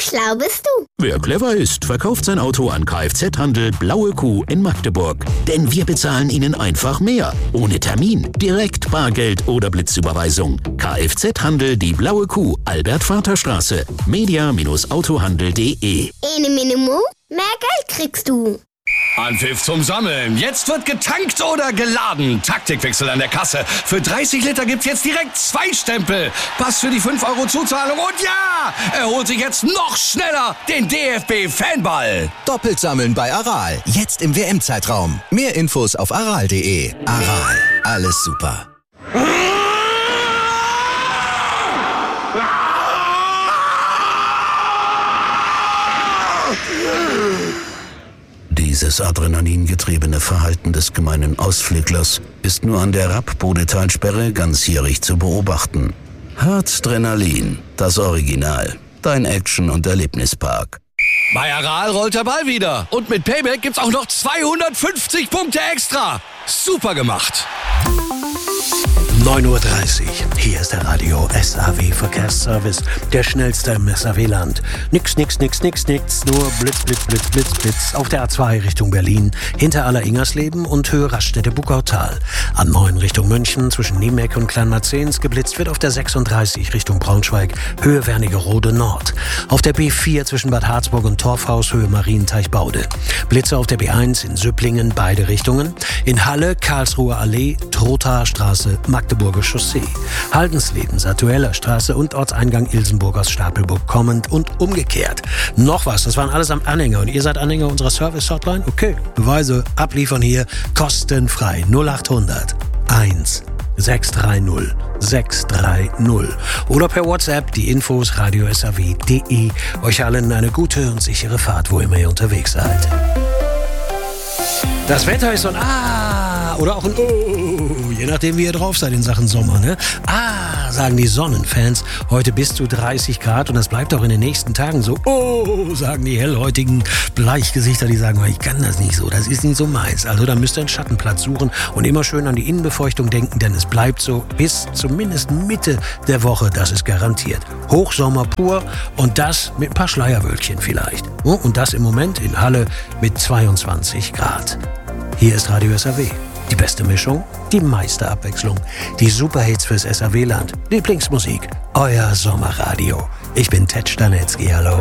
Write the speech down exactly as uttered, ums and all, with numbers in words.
schlau bist du. Wer clever ist, verkauft sein Auto an Kfz-Handel Blaue Kuh in Magdeburg. Denn wir bezahlen Ihnen einfach mehr. Ohne Termin, direkt Bargeld oder Blitzüberweisung. Kfz-Handel Die Blaue Kuh, Albert-Vater-Straße. media Bindestrich autohandel punkt de. Ene Minimu, mehr Geld kriegst du. Anpfiff zum Sammeln. Jetzt wird getankt oder geladen. Taktikwechsel an der Kasse. Für dreißig Liter gibt's jetzt direkt zwei Stempel. Pass für die fünf Euro Zuzahlung. Und ja, er holt sich jetzt noch schneller den D F B-Fanball. Doppelt sammeln bei Aral. Jetzt im W M-Zeitraum. Mehr Infos auf aral punkt de. Aral. Alles super. Dieses adrenalingetriebene Verhalten des gemeinen Ausflüglers ist nur an der Rapp-Bodetalsperre ganzjährig zu beobachten. Harzdrenalin, das Original. Dein Action- und Erlebnispark. Bei Aral rollt der Ball wieder. Und mit Payback gibt's auch noch zweihundertfünfzig Punkte extra. Super gemacht. neun Uhr dreißig. Hier ist der Radio S A W Verkehrsservice, der schnellste im S A W-Land. Nix, nix, nix, nix, nix, nur Blitz, Blitz, Blitz, Blitz, Blitz auf der A zwei Richtung Berlin, hinter Aller-Ingersleben und Höhe Raststätte-Buckautal. A neun Richtung München, zwischen Niemeck und Kleinmarzens geblitzt wird auf der sechsunddreißig Richtung Braunschweig, Höhe Wernigerode Nord. Auf der B vier zwischen Bad Harzburg und Torfhaus, Höhe Marienteich-Baude. Blitze auf der B eins in Süpplingen, beide Richtungen. In Halle, Karlsruher Allee, Trothaer Straße, Magdeburger Chaussee. Haldensleben, Satueller Straße und Ortseingang Ilsenburg aus Stapelburg kommend und umgekehrt. Noch was, das waren alles am Anhänger und ihr seid Anhänger unserer Service-Hotline? Okay, Beweise abliefern hier kostenfrei. null achthundert eins sechs drei null sechs drei null oder per WhatsApp die Infos radio s a w punkt de. Euch allen eine gute und sichere Fahrt, wo immer ihr unterwegs seid. Das Wetter ist so ein Ah oder auch ein Oh, je nachdem wie ihr drauf seid in Sachen Sommer, ne? Ah, sagen die Sonnenfans, heute bis zu dreißig Grad und das bleibt auch in den nächsten Tagen so. Oh, sagen die hellhäutigen Bleichgesichter, die sagen, ich kann das nicht so, das ist nicht so meins. Also da müsst ihr einen Schattenplatz suchen und immer schön an die Innenbefeuchtung denken, denn es bleibt so bis zumindest Mitte der Woche, das ist garantiert. Hochsommer pur und das mit ein paar Schleierwölkchen vielleicht. Und das im Moment in Halle mit zweiundzwanzig Grad. Hier ist Radio S A W. Die beste Mischung, die meiste Abwechslung. Die Superhits fürs S A W-Land. Lieblingsmusik, euer Sommerradio. Ich bin Ted Stanetzky, hallo.